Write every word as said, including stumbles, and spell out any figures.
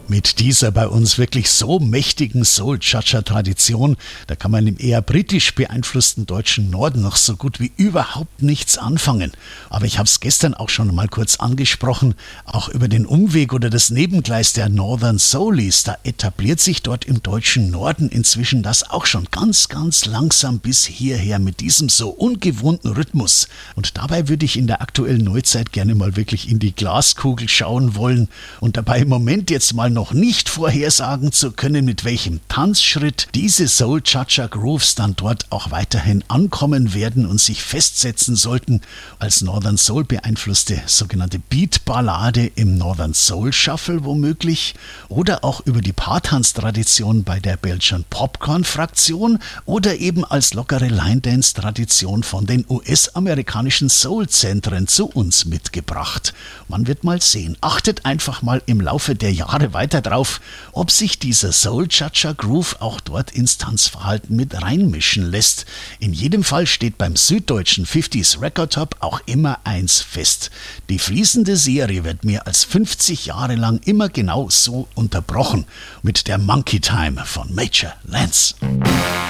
Mit dieser bei uns wirklich so mächtigen Soul-Cha-Cha-Tradition, da kann man im eher britisch beeinflussten deutschen Norden noch so gut wie überhaupt nichts anfangen. Aber ich habe es gestern auch schon mal kurz angesprochen, auch über den Umweg oder das Nebengleis der Northern Soulies, da etabliert sich dort im deutschen Norden inzwischen das auch schon ganz, ganz langsam bis hierher mit diesem so ungewohnten Rhythmus. Und dabei würde ich in der aktuellen Neuzeit gerne mal wirklich in die Glaskugel schauen wollen und dabei im Moment jetzt mal noch nicht vorhersagen zu können, mit welchem Tanzschritt diese Soul-Cha-Cha-Grooves dann dort auch weiterhin ankommen werden und sich festsetzen sollten, als Northern Soul beeinflusste sogenannte Beat-Ballade im Northern Soul Shuffle womöglich oder auch über die Paartanztradition bei der Belgian Popcorn-Fraktion oder eben als lockere Line-Dance-Tradition von den U S-amerikanischen Soul-Zentren zu uns mitgebracht. Man wird mal sehen. Achtet einfach mal im Laufe der Jahre weiter drauf, ob sich dieser Soul-Cha-Cha-Groove auch dort ins Tanzverhalten mit reinmischen lässt. In jedem Fall steht beim süddeutschen fünfziger Record Top auch immer eins fest. Die fließende Serie wird mehr als fünfzig Jahre lang immer genau so unterbrochen mit der Monkey Time von Major Lance.